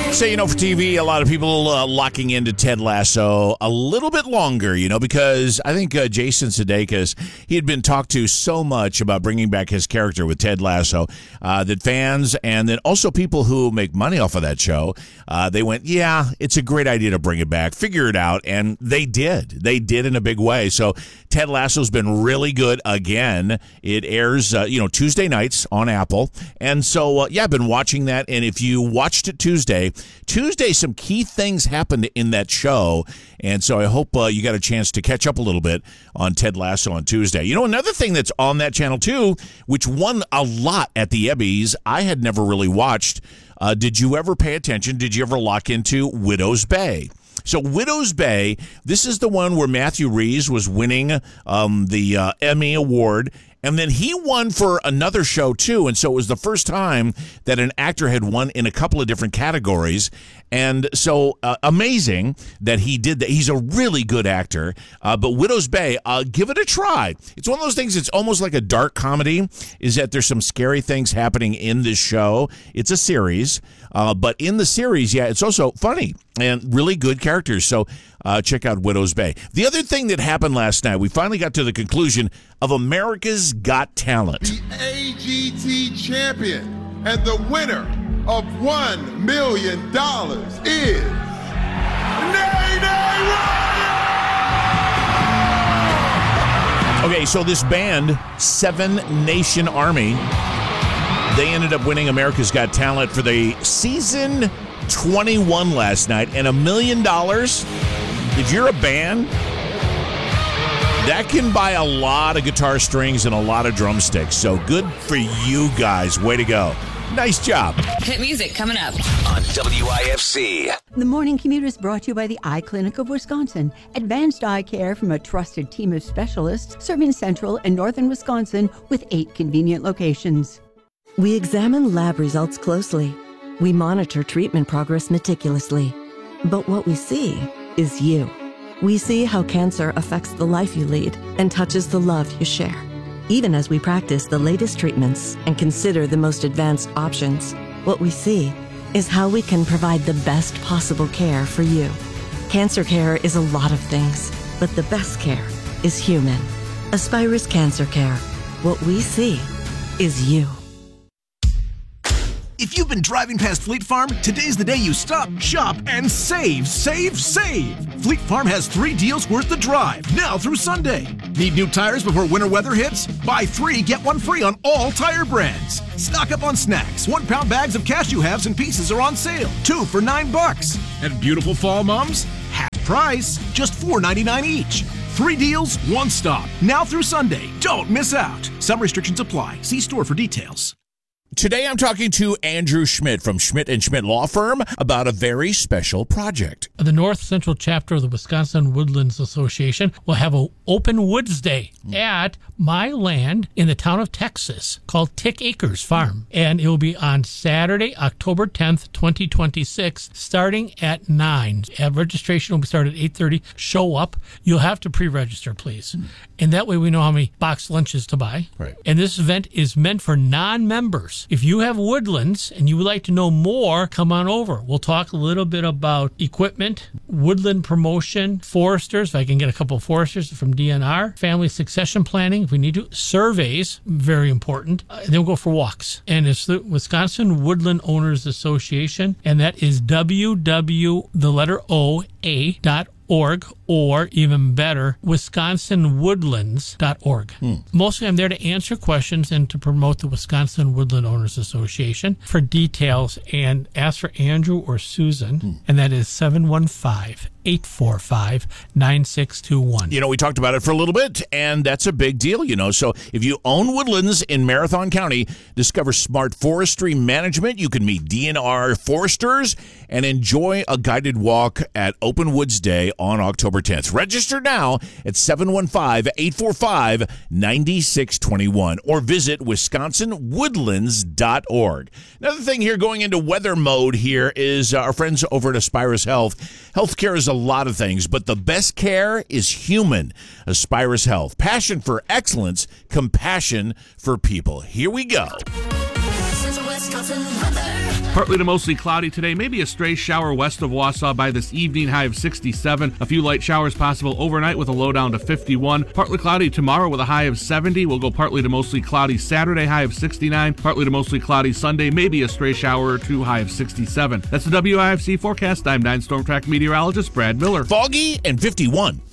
So, for TV, a lot of people locking into Ted Lasso a little bit longer, because I think Jason Sudeikis, he had been talked to so much about bringing back his character with Ted Lasso that fans and then also people who make money off of that show, they went, yeah, it's a great idea to bring it back, figure it out, and they did. They did in a big way. So Ted Lasso's been really good again. It airs, Tuesday nights on Apple. And so, I've been watching that, and if you watched it Tuesday, some key things happened in that show, and so I hope you got a chance to catch up a little bit on Ted Lasso on Tuesday. Another thing that's on that channel, too, which won a lot at the Emmys, I had never really watched. Did you ever pay attention? Did you ever lock into Widow's Bay? So Widow's Bay, this is the one where Matthew Rhys was winning the Emmy Award, and then he won for another show, too. And so it was the first time that an actor had won in a couple of different categories. And so amazing that he did that. He's a really good actor. But Widow's Bay, give it a try. It's one of those things, it's almost like a dark comedy, is that there's some scary things happening in this show. It's a series. But in the series, it's also funny and really good characters. So check out Widow's Bay. The other thing that happened last night, we finally got to the conclusion of America's Got Talent. The AGT champion and the winner of $1 million is Nene Ryan! Okay, so this band, Seven Nation Army, they ended up winning America's Got Talent for the season 21 last night, and $1 million. If you're a band, that can buy a lot of guitar strings and a lot of drumsticks. So good for you guys. Way to go. Nice job. Hit music coming up on WIFC. The Morning Commute is brought to you by the Eye Clinic of Wisconsin. Advanced eye care from a trusted team of specialists serving central and northern Wisconsin with 8 convenient locations. We examine lab results closely. We monitor treatment progress meticulously. But what we see is you. We see how cancer affects the life you lead and touches the love you share. Even as we practice the latest treatments and consider the most advanced options, what we see is how we can provide the best possible care for you. Cancer care is a lot of things, but the best care is human. Aspirus Cancer Care. What we see is you. If you've been driving past Fleet Farm, today's the day you stop, shop, and save, save, save. Fleet Farm has 3 deals worth the drive, now through Sunday. Need new tires before winter weather hits? Buy 3, get 1 free on all tire brands. Stock up on snacks. 1-pound bags of cashew halves and pieces are on sale. 2 for $9. And beautiful fall mums? Half price, just $4.99 each. 3 deals, 1 stop. Now through Sunday. Don't miss out. Some restrictions apply. See store for details. Today I'm talking to Andrew Schmidt from Schmidt & Schmidt Law Firm about a very special project. The North Central chapter of the Wisconsin Woodlands Association will have an Open Woods Day at my land in the town of Texas called Tick Acres Farm. And it will be on Saturday, October 10th, 2026, starting at 9. Registration will be started at 8:30. Show up. You'll have to pre-register, please. And that way we know how many boxed lunches to buy. Right. And this event is meant for non-members. If you have woodlands and you would like to know more, come on over. We'll talk a little bit about equipment, woodland promotion, foresters, if I can get a couple of foresters from DNR, family succession planning, if we need to, surveys, very important. And then we'll go for walks. And it's the Wisconsin Woodland Owners Association, and that is www.org, or even better, wisconsinwoodlands.org. Mostly I'm there to answer questions and to promote the Wisconsin Woodland Owners Association. For details, and ask for Andrew or Susan, and that is 715-845-9621. We talked about it for a little bit, and that's a big deal, So if you own woodlands in Marathon County, discover smart forestry management. You can meet DNR foresters and enjoy a guided walk at Open Woods Day on October 10th. Register now at 715-845-9621 or visit wisconsinwoodlands.org. Another thing here, going into weather mode here, is our friends over at Aspirus Health. Healthcare is a lot of things, but the best care is human. Aspirus Health. Passion for excellence, compassion for people. Here we go. Wisconsin weather. Partly to mostly cloudy today, maybe a stray shower west of Wausau by this evening, high of 67. A few light showers possible overnight with a low down to 51. Partly cloudy tomorrow with a high of 70. We'll go partly to mostly cloudy Saturday, high of 69. Partly to mostly cloudy Sunday, maybe a stray shower or two, high of 67. That's the WIFC forecast. I'm 9 Storm Track meteorologist Brad Miller. Foggy and 51.